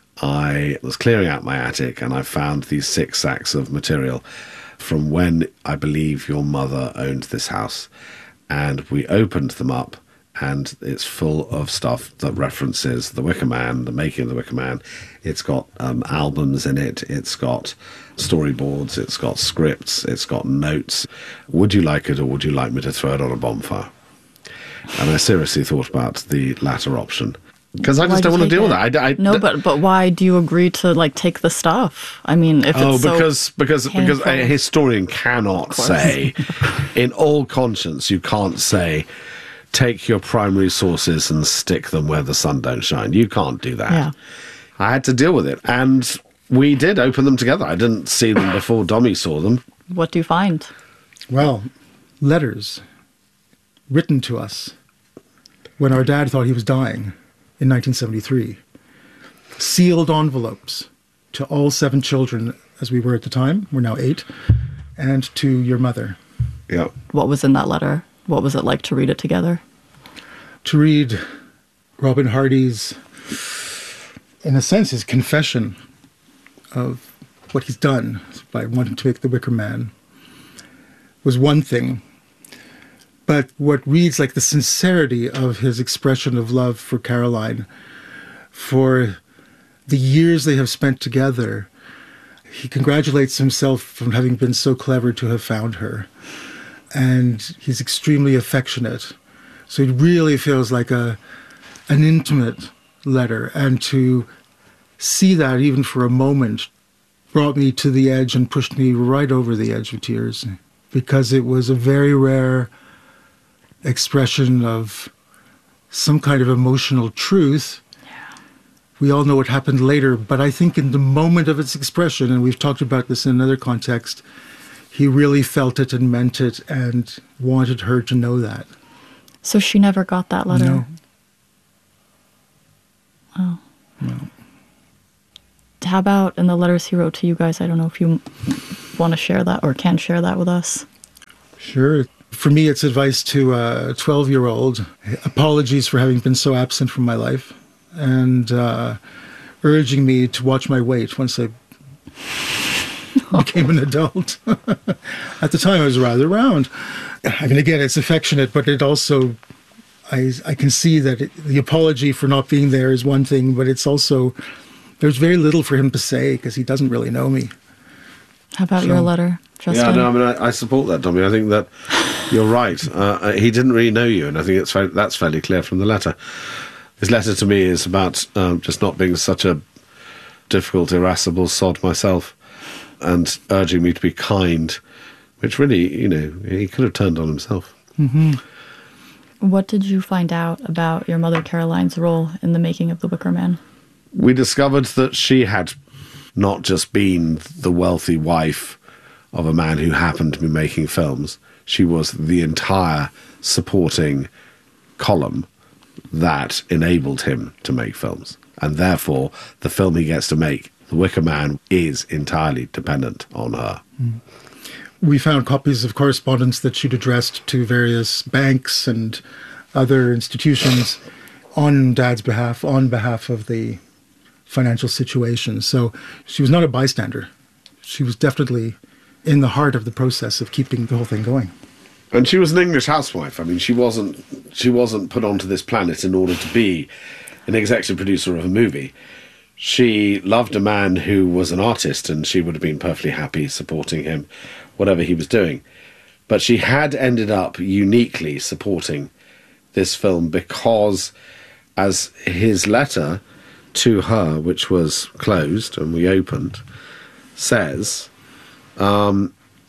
I was clearing out my attic and I found these six sacks of material from when I believe your mother owned this house. And we opened them up and it's full of stuff that references The Wicker Man, the making of The Wicker Man. It's got um, albums in it. It's got storyboards. It's got scripts. It's got notes. Would you like it or would you like me to throw it on a bonfire? And I seriously thought about the latter option. Because I Why'd just don't you want to take deal it? with that. I, I, No, but but why do you agree to like take the stuff? I mean, if Oh, it's so because because because painful. a historian cannot say, in all conscience, you can't say, take your primary sources and stick them where the sun don't shine. You can't do that. Yeah. I had to deal with it, and we did open them together. I didn't see them before Dommy saw them. What do you find? Well, letters written to us when our dad thought he was dying in nineteen seventy-three. Sealed envelopes to all seven children, as we were at the time. We're now eight. And to your mother. Yeah. What was in that letter? What was it like to read it together? To read Robin Hardy's, in a sense, his confession of what he's done by wanting to make The Wicker Man was one thing. But what reads like the sincerity of his expression of love for Caroline, for the years they have spent together, he congratulates himself from having been so clever to have found her. And he's extremely affectionate. So it really feels like a an intimate letter. And to see that even for a moment brought me to the edge and pushed me right over the edge of tears. Because it was a very rare expression of some kind of emotional truth. Yeah. We all know what happened later, but I think in the moment of its expression, and we've talked about this in another context, he really felt it and meant it and wanted her to know that. So she never got that letter? No. Oh. No. How about in the letters he wrote to you guys? I don't know if you want to share that or can share that with us. Sure. For me, it's advice to a twelve-year-old. Apologies for having been so absent from my life, and uh, urging me to watch my weight once I became an adult. At the time, I was rather round. I mean, again, it's affectionate, but it also, I, I can see that it, the apology for not being there is one thing, but it's also, there's very little for him to say because he doesn't really know me. How about So- your letter, Justin? Yeah, no, I mean, I, I support that, Tommy. I think that you're right. Uh, he didn't really know you, and I think it's fa- that's fairly clear from the letter. His letter to me is about um, just not being such a difficult, irascible sod myself, and urging me to be kind, which really, you know, he could have turned on himself. Mm-hmm. What did you find out about your mother Caroline's role in the making of The Wicker Man? We discovered that she had not just been the wealthy wife of a man who happened to be making films. She was the entire supporting column that enabled him to make films. And therefore, the film he gets to make, The Wicker Man, is entirely dependent on her. Mm. We found copies of correspondence that she'd addressed to various banks and other institutions on Dad's behalf, on behalf of the financial situation. So she was not a bystander. She was definitely in the heart of the process of keeping the whole thing going. And she was an English housewife. I mean, she wasn't she wasn't put onto this planet in order to be an executive producer of a movie. She loved a man who was an artist, and she would have been perfectly happy supporting him, whatever he was doing. But she had ended up uniquely supporting this film because, as his letter to her, which was closed and we opened, says, um,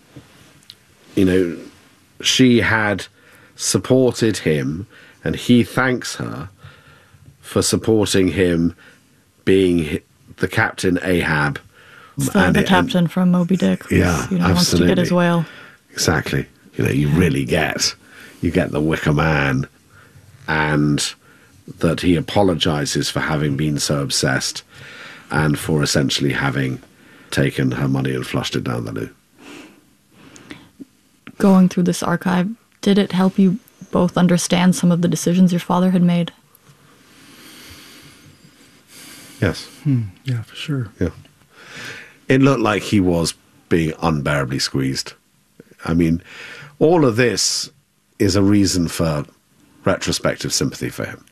you know, she had supported him, and he thanks her for supporting him being the Captain Ahab. So and the it- captain and- from Moby Dick, who's, Yeah, you know, wants to get his absolutely. whale. Exactly. You know, you really get, you get the Wicker Man, and that he apologizes for having been so obsessed and for essentially having taken her money and flushed it down the loo. Going through this archive, did it help you both understand some of the decisions your father had made? Yes. Hmm. Yeah, for sure. Yeah. It looked like he was being unbearably squeezed. I mean, all of this is a reason for retrospective sympathy for him.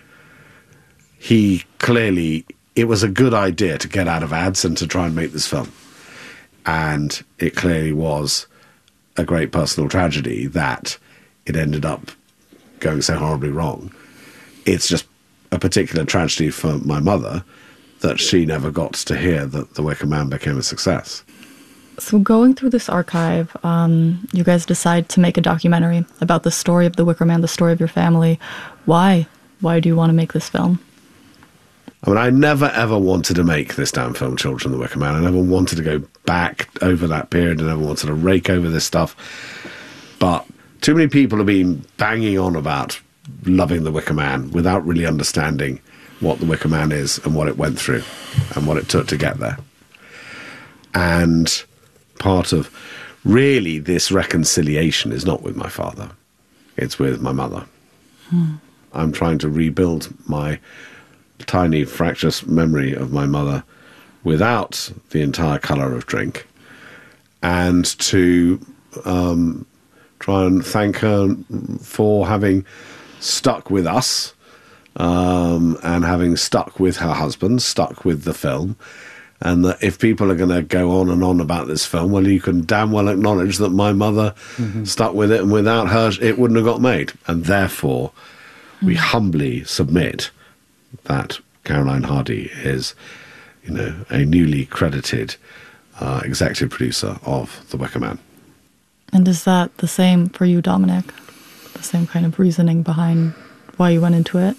He clearly, it was a good idea to get out of ads and to try and make this film. And it clearly was a great personal tragedy that it ended up going so horribly wrong. It's just a particular tragedy for my mother that she never got to hear that The Wicker Man became a success. So going through this archive, um, you guys decide to make a documentary about the story of The Wicker Man, the story of your family. Why? Why do you want to make this film? I mean, I never ever wanted to make this damn film, Children of the Wicker Man. I never wanted to go back over that period. I never wanted to rake over this stuff. But too many people have been banging on about loving The Wicker Man without really understanding what The Wicker Man is and what it went through and what it took to get there. And part of really this reconciliation is not with my father. It's with my mother. Hmm. I'm trying to rebuild my tiny fractious memory of my mother without the entire colour of drink, and to um, try and thank her for having stuck with us, um, and having stuck with her husband, stuck with the film, and that if people are going to go on and on about this film, well, you can damn well acknowledge that my mother mm-hmm. stuck with it, and without her, it wouldn't have got made. And therefore, mm-hmm. we humbly submit that Caroline Hardy is, you know, a newly credited uh, executive producer of The Wicker Man. And is that the same for you, Dominic? the same kind of reasoning behind why you went into it?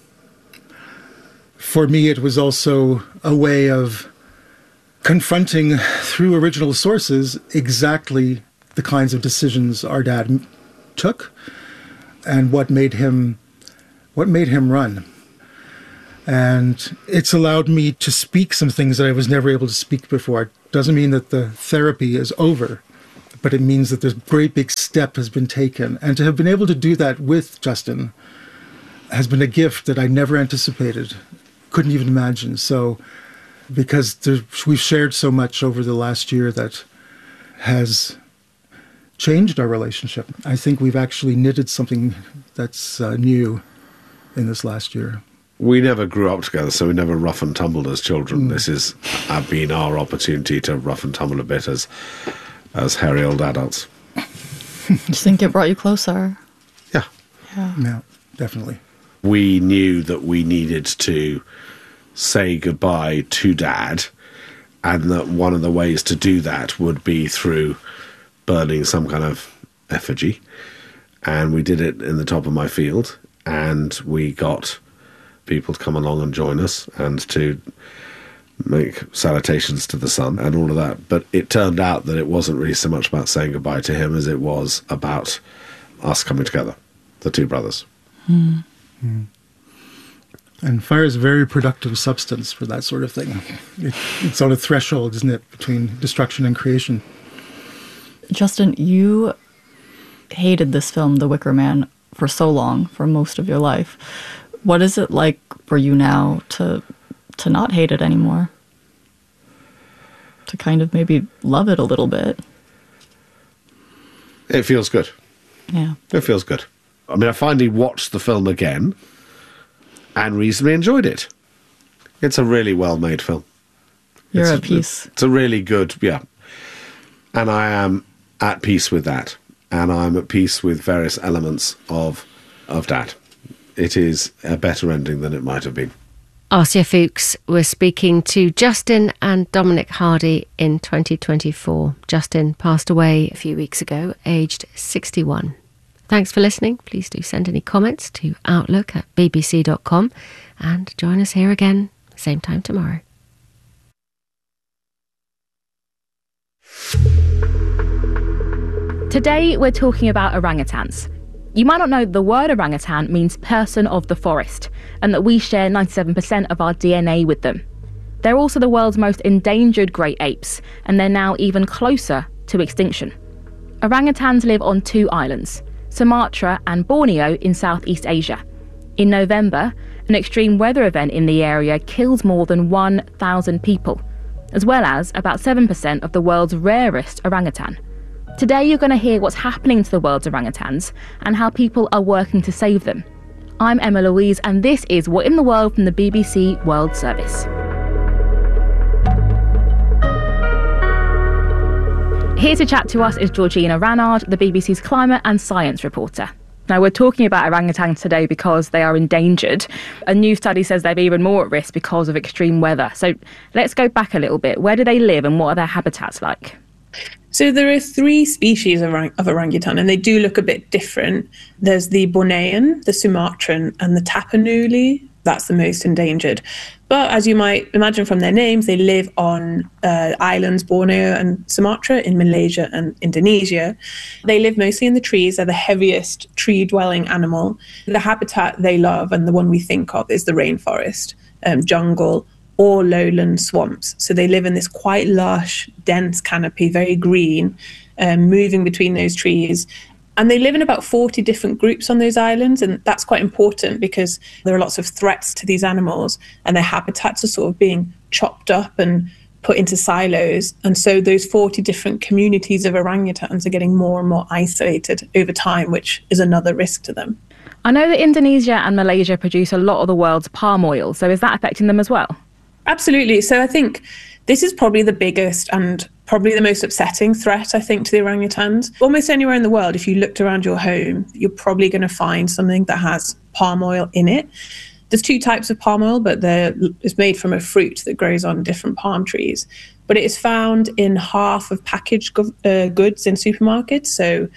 For me, it was also a way of confronting, through original sources, exactly the kinds of decisions our dad took and what made him what made him run. And it's allowed me to speak some things that I was never able to speak before. It doesn't mean that the therapy is over, but it means that this great big step has been taken. And to have been able to do that with Justin has been a gift that I never anticipated, couldn't even imagine. So, because there, we've shared so much over the last year that has changed our relationship. I think we've actually knitted something that's uh, new in this last year. We never grew up together, so we never rough and tumbled as children. Mm. This has uh, been our opportunity to rough and tumble a bit as as hairy old adults. Do you think it brought you closer? Yeah. Yeah. Yeah, definitely. We knew that we needed to say goodbye to Dad, and that one of the ways to do that would be through burning some kind of effigy. And we did it in the top of my field, and we got people to come along and join us and to make salutations to the sun and all of that. But it turned out that it wasn't really so much about saying goodbye to him as it was about us coming together, the two brothers. Mm. Mm. And fire is a very productive substance for that sort of thing. It, it's on a threshold, isn't it, between destruction and creation. Justin, you hated this film, The Wicker Man, for so long, for most of your life. What is it like for you now to to not hate it anymore? To kind of maybe love it a little bit? It feels good. Yeah. It feels good. I mean, I finally watched the film again and reasonably enjoyed it. It's a really well-made film. You're it's at peace. It's a really good, yeah. And I am at peace with that. And I'm at peace with various elements of of Dad. It is a better ending than it might have been. Arcia Fuchs was speaking to Justin and Dominic Hardy in twenty twenty-four. Justin passed away a few weeks ago, aged sixty-one. Thanks for listening. Please do send any comments to outlook at b b c dot com and join us here again, same time tomorrow. Today we're talking about orangutans. You might not know the word orangutan means person of the forest, and that we share ninety-seven percent of our D N A with them. They're also the world's most endangered great apes, and they're now even closer to extinction. Orangutans live on two islands, Sumatra and Borneo in Southeast Asia. In November, an extreme weather event in the area killed more than one thousand people, as well as about seven percent of the world's rarest orangutan. Today you're going to hear what's happening to the world's orangutans and how people are working to save them. I'm Emma Louise, and this is What in the World from the B B C World Service. Here to chat to us is Georgina Ranard, the B B C's climate and science reporter. Now, we're talking about orangutans today because they are endangered. A new study says they're even more at risk because of extreme weather. So let's go back a little bit. Where do they live and what are their habitats like? So there are three species of, orang- of orangutan, and they do look a bit different. There's the Bornean, the Sumatran, and the Tapanuli. That's the most endangered. But as you might imagine from their names, they live on uh, islands, Borneo and Sumatra, in Malaysia and Indonesia. They live mostly in the trees. They're the heaviest tree-dwelling animal. The habitat they love, and the one we think of, is the rainforest, um, jungle, or lowland swamps. So they live in this quite lush, dense canopy, very green, um, moving between those trees. And they live in about forty different groups on those islands, and that's quite important because there are lots of threats to these animals, and their habitats are sort of being chopped up and put into silos. And so those forty different communities of orangutans are getting more and more isolated over time, which is another risk to them. I know that Indonesia and Malaysia produce a lot of the world's palm oil, so is that affecting them as well? Absolutely. So I think this is probably the biggest and probably the most upsetting threat, I think, to the orangutans. Almost anywhere in the world, if you looked around your home, you're probably going to find something that has palm oil in it. There's two types of palm oil, but it's made from a fruit that grows on different palm trees. But it is found in half of packaged go- uh, goods in supermarkets. So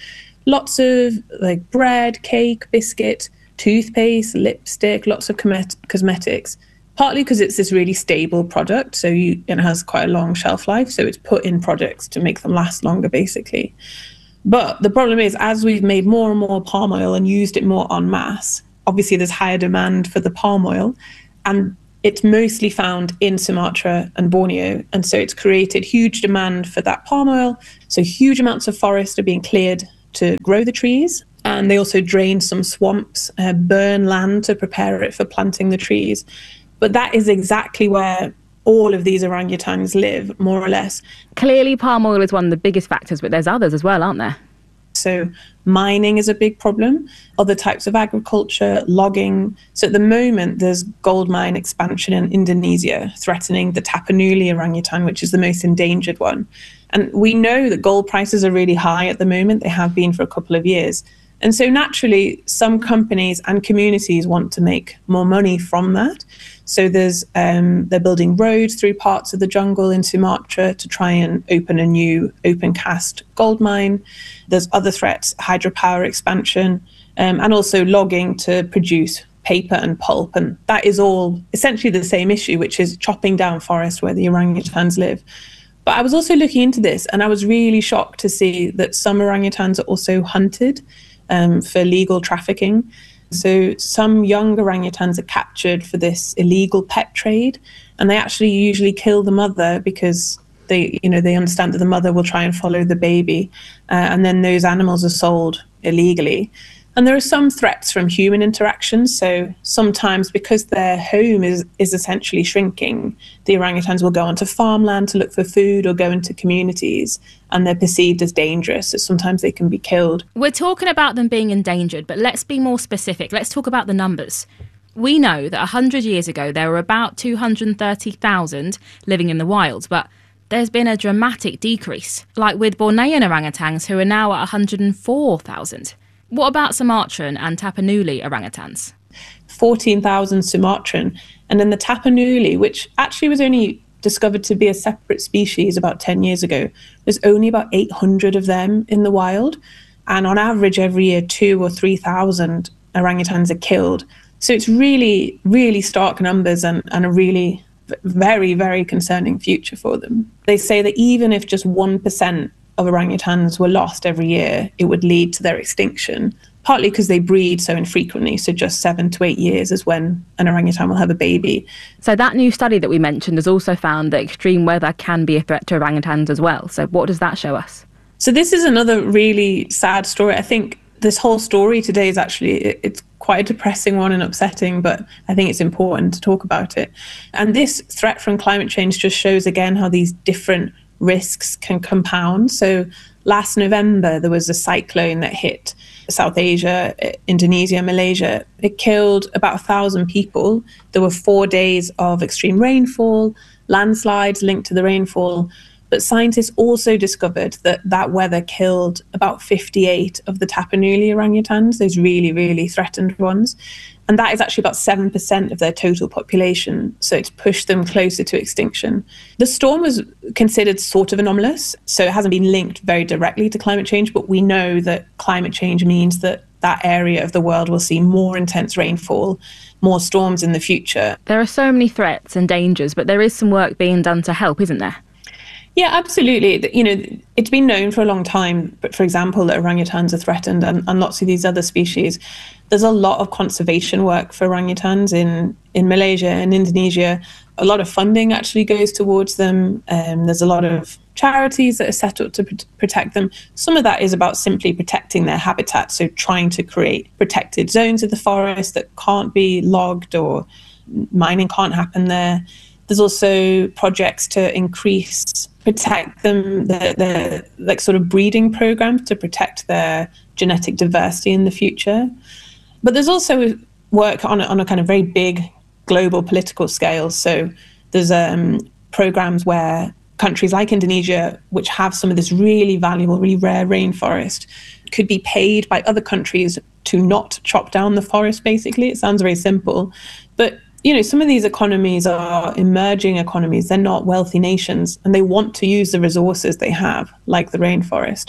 lots of like bread, cake, biscuit, toothpaste, lipstick, lots of comet- cosmetics, partly because it's this really stable product. So you, it has quite a long shelf life. So it's put in products to make them last longer, basically. But the problem is, as we've made more and more palm oil and used it more en masse, obviously there's higher demand for the palm oil, and it's mostly found in Sumatra and Borneo. And so it's created huge demand for that palm oil. So huge amounts of forest are being cleared to grow the trees. And they also drain some swamps, uh, burn land to prepare it for planting the trees. But that is exactly where all of these orangutans live, more or less. Clearly, palm oil is one of the biggest factors, but there's others as well, aren't there? So mining is a big problem, other types of agriculture, logging. So at the moment, there's gold mine expansion in Indonesia threatening the Tapanuli orangutan, which is the most endangered one. And we know that gold prices are really high at the moment. They have been for a couple of years. And so naturally, some companies and communities want to make more money from that. So there's um, they're building roads through parts of the jungle in Sumatra to try and open a new open cast gold mine. There's other threats, hydropower expansion, um, and also logging to produce paper and pulp. And that is all essentially the same issue, which is chopping down forest where the orangutans live. But I was also looking into this, and I was really shocked to see that some orangutans are also hunted um, for legal trafficking. So some young orangutans are captured for this illegal pet trade, and they actually usually kill the mother because they, you know, they understand that the mother will try and follow the baby, uh, and then those animals are sold illegally. And there are some threats from human interactions. So sometimes, because their home is, is essentially shrinking, the orangutans will go onto farmland to look for food or go into communities, and they're perceived as dangerous. So sometimes they can be killed. We're talking about them being endangered, but let's be more specific. Let's talk about the numbers. We know that one hundred years ago, there were about two hundred thirty thousand living in the wild, but there's been a dramatic decrease, like with Bornean orangutans, who are now at one hundred four thousand. What about Sumatran and Tapanuli orangutans? fourteen thousand Sumatran. And then the Tapanuli, which actually was only discovered to be a separate species about ten years ago, there's only about eight hundred of them in the wild. And on average, every year, two or three thousand orangutans are killed. So it's really, really stark numbers and, and a really very, very concerning future for them. They say that even if just one percent of orangutans were lost every year, it would lead to their extinction, partly because they breed so infrequently. So just seven to eight years is when an orangutan will have a baby. So that new study that we mentioned has also found that extreme weather can be a threat to orangutans as well. So what does that show us? So this is another really sad story. I think this whole story today is actually, it's quite a depressing one and upsetting, but I think it's important to talk about it. And this threat from climate change just shows again how these different risks can compound. So last November, there was a cyclone that hit South Asia, Indonesia, Malaysia. It killed about a thousand people. There were four days of extreme rainfall, landslides linked to the rainfall. But scientists also discovered that that weather killed about fifty-eight of the Tapanuli orangutans, those really, really threatened ones. And that is actually about seven percent of their total population. So it's pushed them closer to extinction. The storm was considered sort of anomalous. So it hasn't been linked very directly to climate change, but we know that climate change means that that area of the world will see more intense rainfall, more storms in the future. There are so many threats and dangers, but there is some work being done to help, isn't there? Yeah, absolutely. You know, it's been known for a long time, but for example, that orangutans are threatened and, and lots of these other species. There's a lot of conservation work for orangutans in, in Malaysia and Indonesia. A lot of funding actually goes towards them. Um, there's a lot of charities that are set up to pr- protect them. Some of that is about simply protecting their habitat, so trying to create protected zones of the forest that can't be logged or mining can't happen there. There's also projects to increase, protect them, the, the like sort of breeding programs to protect their genetic diversity in the future. But there's also work on a, on a kind of very big global political scale. So there's um, programs where countries like Indonesia, which have some of this really valuable, really rare rainforest, could be paid by other countries to not chop down the forest, basically. It sounds very simple. But you know, some of these economies are emerging economies. They're not wealthy nations, and they want to use the resources they have, like the rainforest.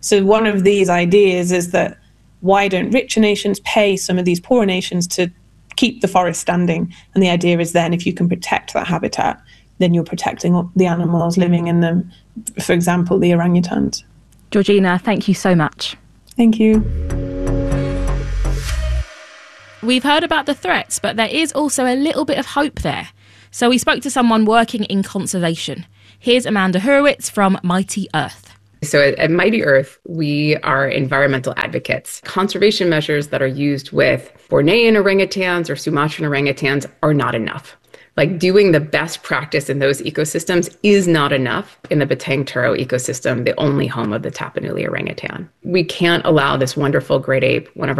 So one of these ideas is that why don't richer nations pay some of these poorer nations to keep the forest standing? And the idea is then if you can protect that habitat, then you're protecting the animals living in them, for example, the orangutans. Georgina, thank you so much. Thank you. We've heard about the threats, but there is also a little bit of hope there. So we spoke to someone working in conservation. Here's Amanda Hurwitz from Mighty Earth. So at, at Mighty Earth, we are environmental advocates. Conservation measures that are used with Bornean orangutans or Sumatran orangutans are not enough. Like doing the best practice in those ecosystems is not enough in the Batang Turo ecosystem, the only home of the Tapanuli orangutan. We can't allow this wonderful great ape, one of